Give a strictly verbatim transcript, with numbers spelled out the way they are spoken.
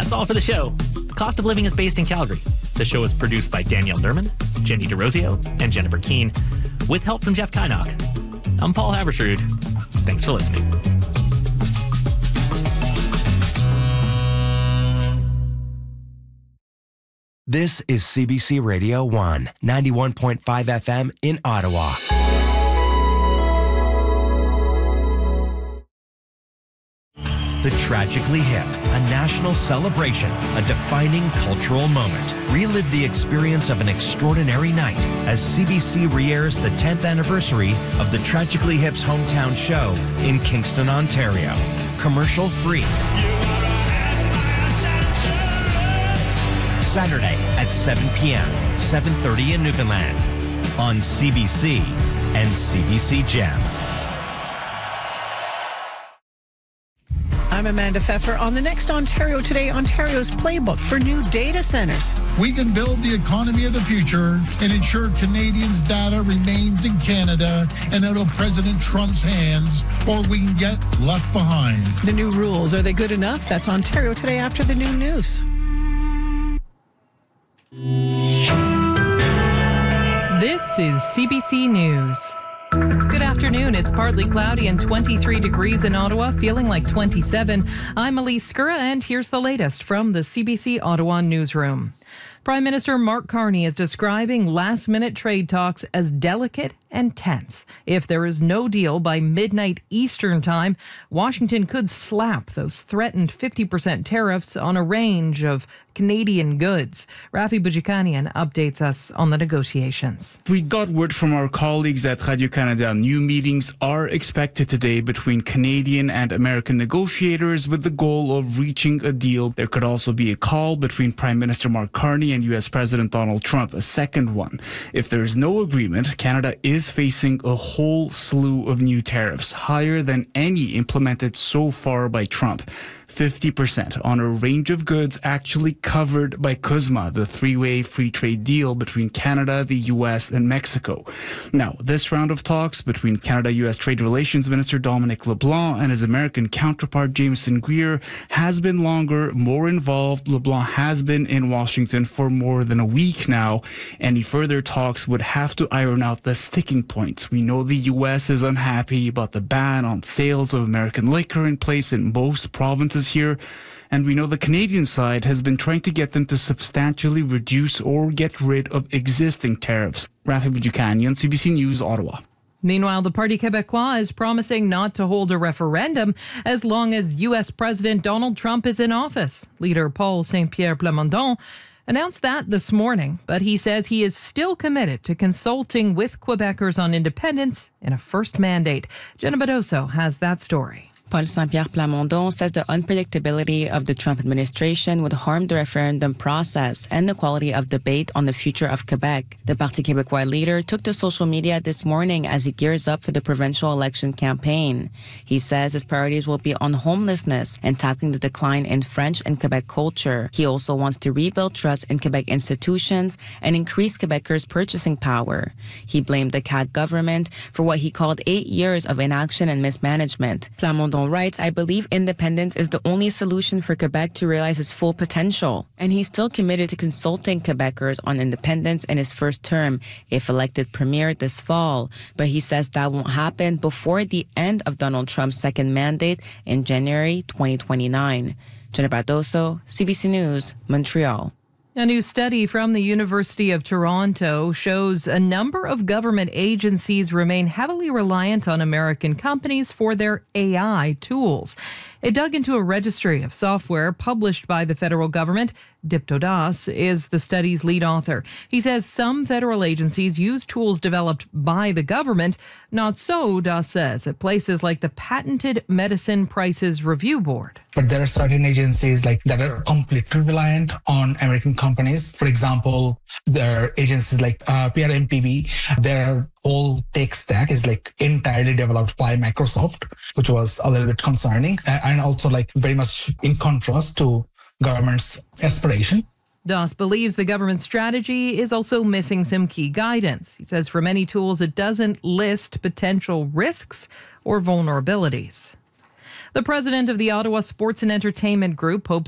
that's all for the show. Cost of Living is based in Calgary. The show is produced by Danielle Derman, Jenny DeRosio, and Jennifer Keene, with help from Jeff Kynock. I'm Paul Habersrud. Thanks for listening. This is C B C Radio one, ninety-one point five F M in Ottawa. The Tragically Hip, a national celebration, a defining cultural moment. Relive the experience of an extraordinary night as C B C re-airs the tenth anniversary of the Tragically Hip's hometown show in Kingston, Ontario. Commercial free. Saturday at seven p.m., seven thirty in Newfoundland on C B C and C B C Gem. I'm Amanda Pfeffer. On the next Ontario Today, Ontario's playbook for new data centers. We can build the economy of the future and ensure Canadians' data remains in Canada and out of President Trump's hands, or we can get left behind. The new rules, are they good enough? That's Ontario Today after the noon news. This is C B C News. Good afternoon. It's partly cloudy and twenty-three degrees in Ottawa, feeling like twenty-seven. I'm Elise Skura, and here's the latest from the C B C Ottawa newsroom. Prime Minister Mark Carney is describing last-minute trade talks as delicate and tense. If there is no deal by midnight Eastern time, Washington could slap those threatened fifty percent tariffs on a range of Canadian goods. Rafi Bujikanian updates us on the negotiations. We got word from our colleagues at Radio-Canada. New meetings are expected today between Canadian and American negotiators with the goal of reaching a deal. There could also be a call between Prime Minister Mark Carney and U S President Donald Trump, a second one. If there is no agreement, Canada is facing a whole slew of new tariffs, higher than any implemented so far by Trump. fifty percent on a range of goods actually covered by CUSMA, the three-way free trade deal between Canada, the U S, and Mexico. Now, this round of talks between Canada-U S Trade Relations Minister Dominic LeBlanc and his American counterpart Jameson Greer has been longer, more involved. LeBlanc has been in Washington for more than a week now. Any further talks would have to iron out the sticking points. We know the U S is unhappy about the ban on sales of American liquor in place in most provinces here, and we know the Canadian side has been trying to get them to substantially reduce or get rid of existing tariffs. Rafi Bujikanian, C B C News, Ottawa. Meanwhile, the Parti Québécois is promising not to hold a referendum as long as U S President Donald Trump is in office. Leader Paul Saint-Pierre Plamondon announced that this morning, but he says he is still committed to consulting with Quebecers on independence in a first mandate. Jenna Badoso has that story. Paul Saint-Pierre Plamondon says the unpredictability of the Trump administration would harm the referendum process and the quality of debate on the future of Quebec. The Parti Québécois leader took to social media this morning as he gears up for the provincial election campaign. He says his priorities will be on homelessness and tackling the decline in French and Quebec culture. He also wants to rebuild trust in Quebec institutions and increase Quebecers' purchasing power. He blamed the C A Q government for what he called eight years of inaction and mismanagement. Plamondon writes, I believe independence is the only solution for Quebec to realize its full potential. And he's still committed to consulting Quebecers on independence in his first term, if elected premier this fall. But he says that won't happen before the end of Donald Trump's second mandate in January twenty twenty-nine. Jenna Badoso, C B C News, Montreal. A new study from the University of Toronto shows a number of government agencies remain heavily reliant on American companies for their A I tools. It dug into a registry of software published by the federal government. Dipto Das is the study's lead author. He says some federal agencies use tools developed by the government. Not so, Das says, at places like the Patented Medicine Prices Review Board. But there are certain agencies like that are completely reliant on American companies. For example, there are agencies like uh, P R M P V. Their whole tech stack is like entirely developed by Microsoft, which was a little bit concerning, and also like very much in contrast to government's aspiration. Das believes the government strategy is also missing some key guidance. He says for many tools, it doesn't list potential risks or vulnerabilities. The president of the Ottawa Sports and Entertainment Group hopes